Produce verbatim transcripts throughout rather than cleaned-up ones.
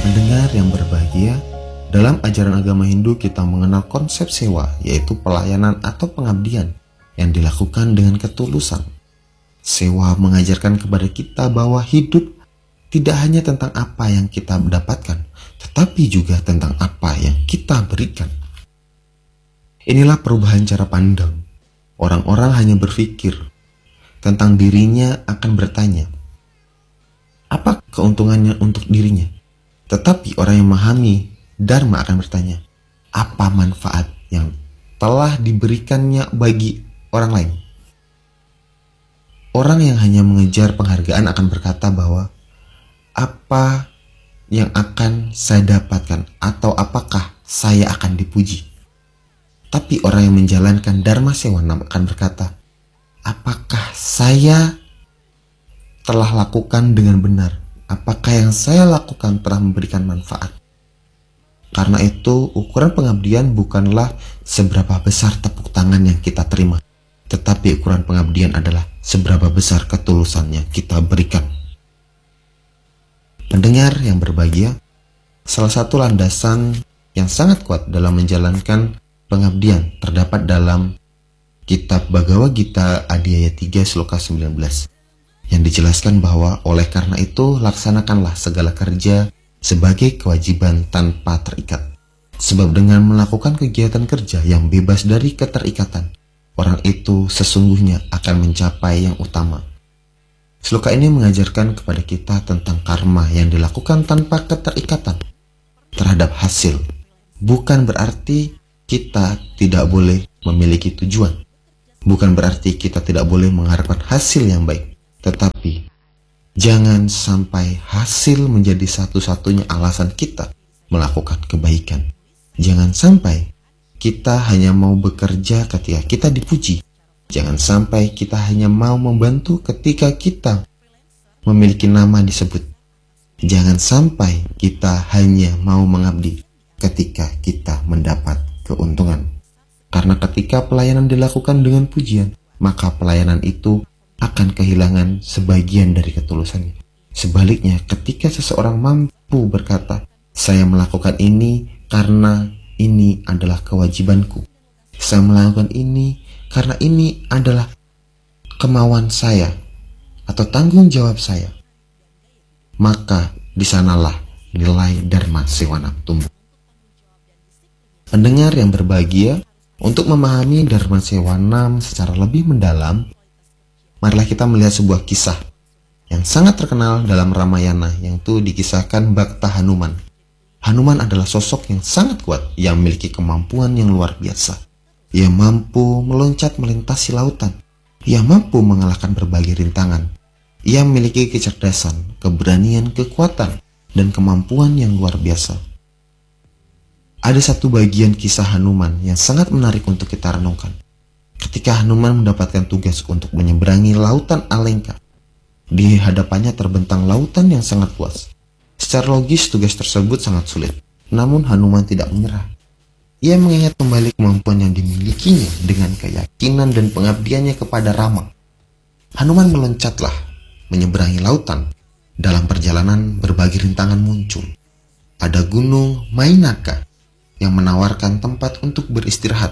Pendengar yang berbahagia, dalam ajaran agama Hindu kita mengenal konsep sewa, yaitu pelayanan atau pengabdian yang dilakukan dengan ketulusan. Sewa mengajarkan kepada kita bahwa hidup tidak hanya tentang apa yang kita dapatkan, tetapi juga tentang apa yang kita berikan. Inilah perubahan cara pandang. Orang-orang hanya berpikir tentang dirinya, akan bertanya, apa keuntungannya untuk dirinya? Tetapi orang yang memahami Dharma akan bertanya, apa manfaat yang telah diberikannya bagi orang lain? Orang yang hanya mengejar penghargaan akan berkata bahwa apa yang akan saya dapatkan atau apakah saya akan dipuji. Tapi orang yang menjalankan Dharma Sewanam akan berkata, apakah saya telah lakukan dengan benar? Apakah yang saya lakukan telah memberikan manfaat? Karena itu, ukuran pengabdian bukanlah seberapa besar tepuk tangan yang kita terima, tetapi ukuran pengabdian adalah seberapa besar ketulusan yang kita berikan. Pendengar yang berbahagia, salah satu landasan yang sangat kuat dalam menjalankan pengabdian terdapat dalam kitab Bhagavad Gita Adhyaya tiga Sloka sembilan belas. Yang dijelaskan bahwa oleh karena itu laksanakanlah segala kerja sebagai kewajiban tanpa terikat. Sebab dengan melakukan kegiatan kerja yang bebas dari keterikatan, orang itu sesungguhnya akan mencapai yang utama. Sloka ini mengajarkan kepada kita tentang karma yang dilakukan tanpa keterikatan terhadap hasil. Bukan berarti kita tidak boleh memiliki tujuan. Bukan berarti kita tidak boleh mengharapkan hasil yang baik. Tetapi, jangan sampai hasil menjadi satu-satunya alasan kita melakukan kebaikan. Jangan sampai kita hanya mau bekerja ketika kita dipuji. Jangan sampai kita hanya mau membantu ketika kita memiliki nama disebut. Jangan sampai kita hanya mau mengabdi ketika kita mendapat keuntungan. Karena ketika pelayanan dilakukan dengan pujian, maka pelayanan itu akan kehilangan sebagian dari ketulusannya. Sebaliknya, ketika seseorang mampu berkata, saya melakukan ini karena ini adalah kewajibanku. Saya melakukan ini karena ini adalah kemauan saya atau tanggung jawab saya. Maka disanalah nilai Dharma Sewanam tumbuh. Pendengar yang berbahagia, untuk memahami Dharma Sewanam secara lebih mendalam, marilah kita melihat sebuah kisah yang sangat terkenal dalam Ramayana, yang itu dikisahkan Bhakta Hanuman. Hanuman adalah sosok yang sangat kuat, yang memiliki kemampuan yang luar biasa. Ia mampu meloncat melintasi lautan. Ia mampu mengalahkan berbagai rintangan. Ia memiliki kecerdasan, keberanian, kekuatan, dan kemampuan yang luar biasa. Ada satu bagian kisah Hanuman yang sangat menarik untuk kita renungkan. Ketika Hanuman mendapatkan tugas untuk menyeberangi lautan Alengka, di hadapannya terbentang lautan yang sangat luas. Secara logis tugas tersebut sangat sulit, namun Hanuman tidak menyerah. Ia mengingat kembali kemampuan yang dimilikinya dengan keyakinan dan pengabdiannya kepada Rama. Hanuman meloncatlah menyeberangi lautan. Dalam perjalanan berbagai rintangan muncul. Ada gunung Mainaka yang menawarkan tempat untuk beristirahat.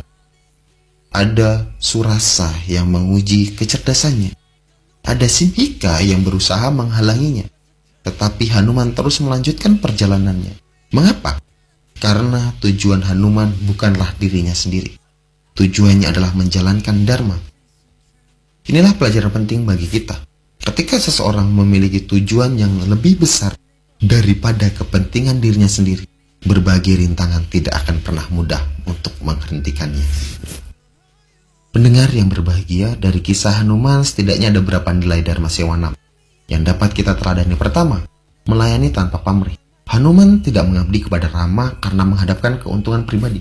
Ada Surasa yang menguji kecerdasannya. Ada Simhika yang berusaha menghalanginya. Tetapi Hanuman terus melanjutkan perjalanannya. Mengapa? Karena tujuan Hanuman bukanlah dirinya sendiri. Tujuannya adalah menjalankan Dharma. Inilah pelajaran penting bagi kita. Ketika seseorang memiliki tujuan yang lebih besar daripada kepentingan dirinya sendiri, berbagai rintangan tidak akan pernah mudah untuk menghentikannya. Pendengar yang berbahagia, dari kisah Hanuman setidaknya ada beberapa nilai Dharma Sewanam yang dapat kita teladani. Pertama, melayani tanpa pamrih. Hanuman tidak mengabdi kepada Rama karena menghadapkan keuntungan pribadi.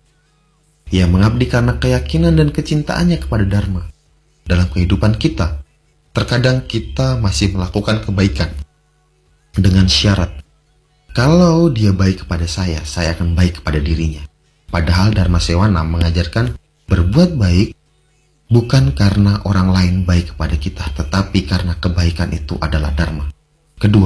Ia mengabdi karena keyakinan dan kecintaannya kepada Dharma. Dalam kehidupan kita, terkadang kita masih melakukan kebaikan dengan syarat, kalau dia baik kepada saya, saya akan baik kepada dirinya. Padahal Dharma Sewanam mengajarkan berbuat baik bukan karena orang lain baik kepada kita, tetapi karena kebaikan itu adalah Dharma. Kedua,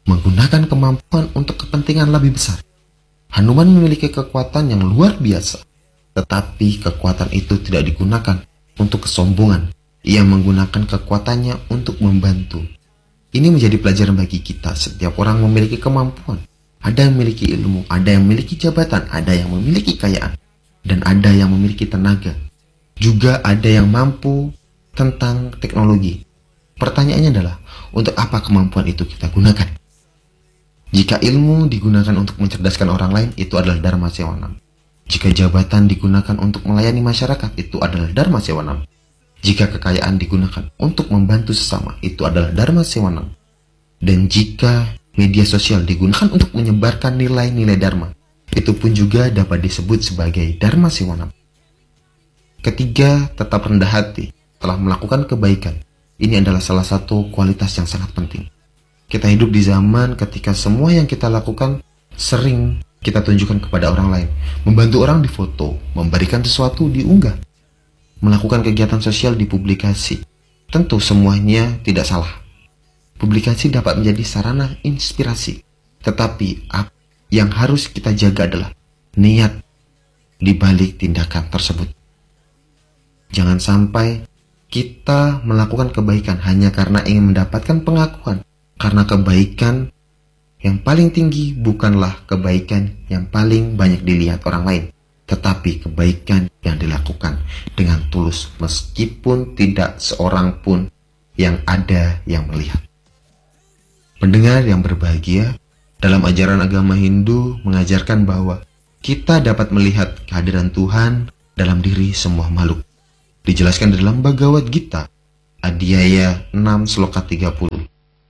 menggunakan kemampuan untuk kepentingan lebih besar. Hanuman memiliki kekuatan yang luar biasa, tetapi kekuatan itu tidak digunakan untuk kesombongan. Ia menggunakan kekuatannya untuk membantu. Ini menjadi pelajaran bagi kita. Setiap orang memiliki kemampuan. Ada yang memiliki ilmu, ada yang memiliki jabatan, ada yang memiliki kekayaan, dan ada yang memiliki tenaga. Juga ada yang mampu tentang teknologi. Pertanyaannya adalah, untuk apa kemampuan itu kita gunakan? Jika ilmu digunakan untuk mencerdaskan orang lain, itu adalah Dharma Sewanam. Jika jabatan digunakan untuk melayani masyarakat, itu adalah Dharma Sewanam. Jika kekayaan digunakan untuk membantu sesama, itu adalah Dharma Sewanam. Dan jika media sosial digunakan untuk menyebarkan nilai-nilai Dharma, itu pun juga dapat disebut sebagai Dharma Sewanam. Ketiga, tetap rendah hati setelah melakukan kebaikan. Ini adalah salah satu kualitas yang sangat penting. Kita hidup di zaman ketika semua yang kita lakukan sering kita tunjukkan kepada orang lain. Membantu orang difoto, memberikan sesuatu diunggah, melakukan kegiatan sosial dipublikasi. Tentu semuanya tidak salah. Publikasi dapat menjadi sarana inspirasi. Tetapi apa yang harus kita jaga adalah niat di balik tindakan tersebut. Jangan sampai kita melakukan kebaikan hanya karena ingin mendapatkan pengakuan. Karena kebaikan yang paling tinggi bukanlah kebaikan yang paling banyak dilihat orang lain, tetapi kebaikan yang dilakukan dengan tulus meskipun tidak seorang pun yang ada yang melihat. Pendengar yang berbahagia, dalam ajaran agama Hindu mengajarkan bahwa kita dapat melihat kehadiran Tuhan dalam diri semua makhluk. Dijelaskan dalam Bhagavad Gita, Adhyaya enam Sloka tiga puluh.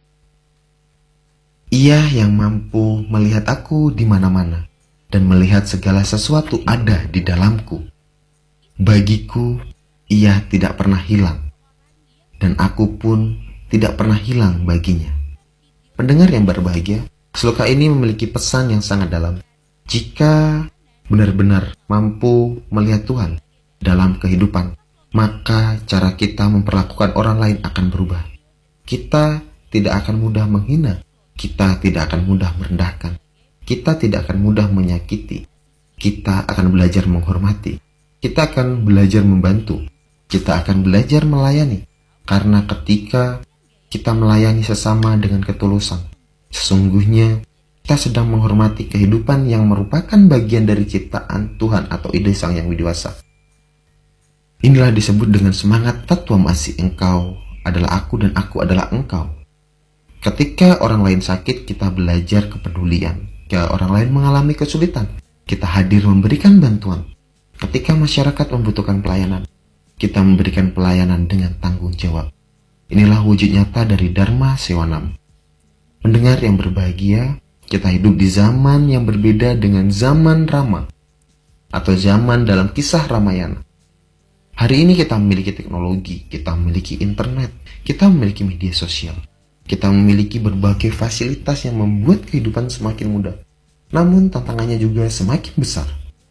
Ia yang mampu melihat aku di mana-mana dan melihat segala sesuatu ada di dalamku. Bagiku, ia tidak pernah hilang, dan aku pun tidak pernah hilang baginya. Pendengar yang berbahagia, sloka ini memiliki pesan yang sangat dalam. Jika benar-benar mampu melihat Tuhan dalam kehidupan, maka cara kita memperlakukan orang lain akan berubah. Kita tidak akan mudah menghina, kita tidak akan mudah merendahkan, kita tidak akan mudah menyakiti, kita akan belajar menghormati, kita akan belajar membantu, kita akan belajar melayani. Karena ketika kita melayani sesama dengan ketulusan, sesungguhnya kita sedang menghormati kehidupan yang merupakan bagian dari ciptaan Tuhan atau ide Sang Yang Widiwasa. Inilah disebut dengan semangat Tatwamasi, engkau adalah aku dan aku adalah engkau. Ketika orang lain sakit, kita belajar kepedulian. Ketika orang lain mengalami kesulitan, kita hadir memberikan bantuan. Ketika masyarakat membutuhkan pelayanan, kita memberikan pelayanan dengan tanggung jawab. Inilah wujud nyata dari Dharma Sewanam. Pendengar yang berbahagia, kita hidup di zaman yang berbeda dengan zaman Rama atau zaman dalam kisah Ramayana. Hari ini kita memiliki teknologi, kita memiliki internet, kita memiliki media sosial. Kita memiliki berbagai fasilitas yang membuat kehidupan semakin mudah. Namun tantangannya juga semakin besar.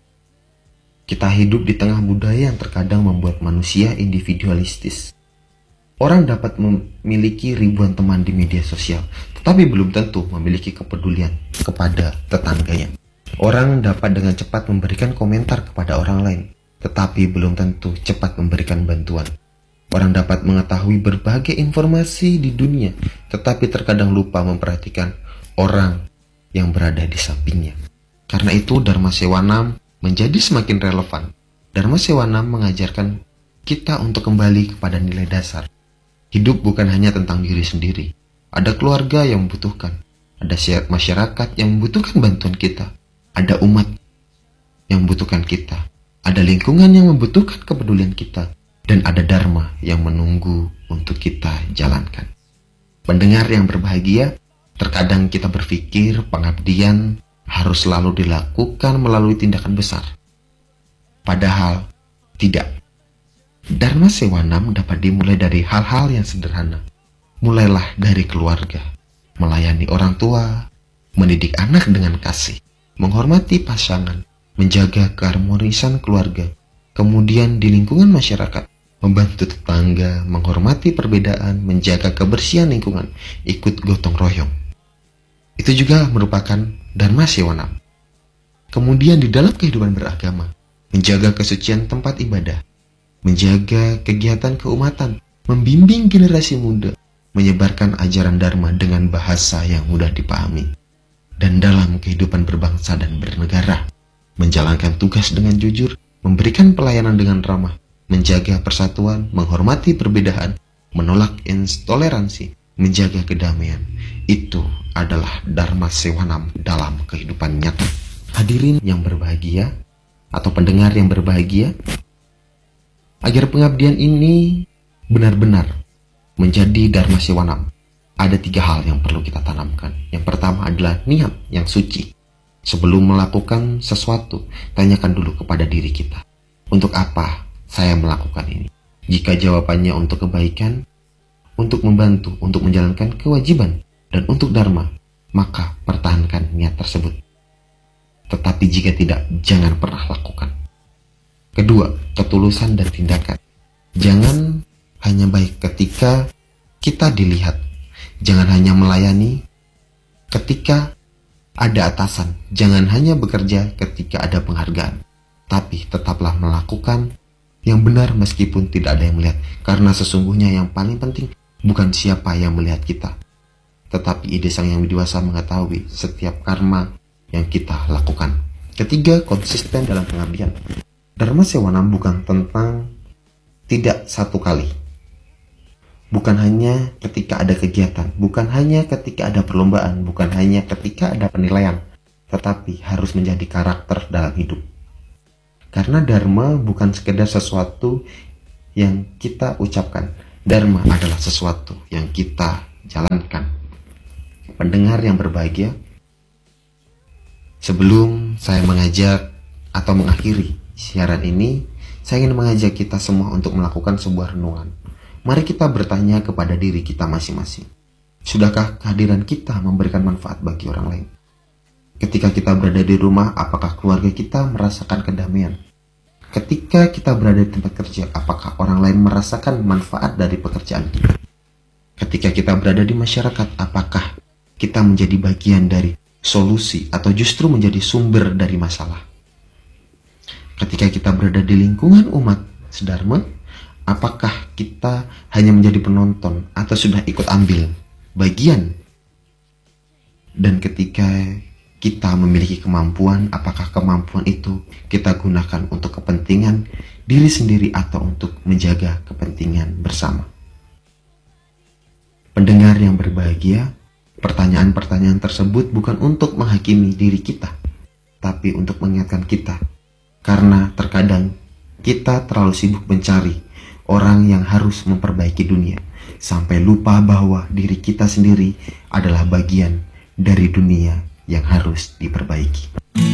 Kita hidup di tengah budaya yang terkadang membuat manusia individualistis. Orang dapat memiliki ribuan teman di media sosial, tetapi belum tentu memiliki kepedulian kepada tetangganya. Orang dapat dengan cepat memberikan komentar kepada orang lain, tetapi belum tentu cepat memberikan bantuan. Orang dapat mengetahui berbagai informasi di dunia, tetapi terkadang lupa memperhatikan orang yang berada di sampingnya. Karena itu Dharma Sewanam menjadi semakin relevan. Dharma Sewanam mengajarkan kita untuk kembali kepada nilai dasar. Hidup bukan hanya tentang diri sendiri. Ada keluarga yang membutuhkan, ada masyarakat yang membutuhkan bantuan kita, ada umat yang membutuhkan kita, ada lingkungan yang membutuhkan kepedulian kita, dan ada dharma yang menunggu untuk kita jalankan. Pendengar yang berbahagia, terkadang kita berpikir pengabdian harus selalu dilakukan melalui tindakan besar. Padahal tidak. Dharma Sewanam dapat dimulai dari hal-hal yang sederhana. Mulailah dari keluarga, melayani orang tua, mendidik anak dengan kasih, menghormati pasangan, menjaga keharmonisan keluarga, kemudian di lingkungan masyarakat, membantu tetangga, menghormati perbedaan, menjaga kebersihan lingkungan, ikut gotong royong. Itu juga merupakan Dharma Sewanam. Kemudian di dalam kehidupan beragama, menjaga kesucian tempat ibadah, menjaga kegiatan keumatan, membimbing generasi muda, menyebarkan ajaran Dharma dengan bahasa yang mudah dipahami, dan dalam kehidupan berbangsa dan bernegara, menjalankan tugas dengan jujur, memberikan pelayanan dengan ramah, menjaga persatuan, menghormati perbedaan, menolak intoleransi, menjaga kedamaian. Itu adalah Dharma Sewanam dalam kehidupan nyata. Hadirin yang berbahagia, atau pendengar yang berbahagia, agar pengabdian ini benar-benar menjadi Dharma Sewanam, ada tiga hal yang perlu kita tanamkan. Yang pertama adalah niat yang suci. Sebelum melakukan sesuatu, tanyakan dulu kepada diri kita, untuk apa saya melakukan ini? Jika jawabannya untuk kebaikan, untuk membantu, untuk menjalankan kewajiban, dan untuk Dharma, maka pertahankan niat tersebut. Tetapi jika tidak, jangan pernah lakukan. Kedua, ketulusan dan tindakan. Jangan hanya baik ketika kita dilihat. Jangan hanya melayani ketika ada atasan. Jangan hanya bekerja ketika ada penghargaan. Tapi tetaplah melakukan yang benar meskipun tidak ada yang melihat. Karena sesungguhnya yang paling penting bukan siapa yang melihat kita, tetapi ide Sang Yang Widiwasa mengetahui setiap karma yang kita lakukan. Ketiga, konsisten dalam pengabdian. Dharma Sewanam bukan tentang tidak satu kali. Bukan hanya ketika ada kegiatan, bukan hanya ketika ada perlombaan, bukan hanya ketika ada penilaian, tetapi harus menjadi karakter dalam hidup. Karena Dharma bukan sekedar sesuatu yang kita ucapkan. Dharma adalah sesuatu yang kita jalankan. Pendengar yang berbahagia, sebelum saya mengajak atau mengakhiri siaran ini, saya ingin mengajak kita semua untuk melakukan sebuah renungan. Mari kita bertanya kepada diri kita masing-masing. Sudahkah kehadiran kita memberikan manfaat bagi orang lain? Ketika kita berada di rumah, apakah keluarga kita merasakan kedamaian? Ketika kita berada di tempat kerja, apakah orang lain merasakan manfaat dari pekerjaan kita? Ketika kita berada di masyarakat, apakah kita menjadi bagian dari solusi atau justru menjadi sumber dari masalah? Ketika kita berada di lingkungan umat sedharma, apakah kita hanya menjadi penonton atau sudah ikut ambil bagian? Dan ketika kita memiliki kemampuan, apakah kemampuan itu kita gunakan untuk kepentingan diri sendiri atau untuk menjaga kepentingan bersama? Pendengar yang berbahagia, pertanyaan-pertanyaan tersebut bukan untuk menghakimi diri kita, tapi untuk mengingatkan kita. Karena terkadang kita terlalu sibuk mencari orang yang harus memperbaiki dunia, sampai lupa bahwa diri kita sendiri adalah bagian dari dunia yang harus diperbaiki.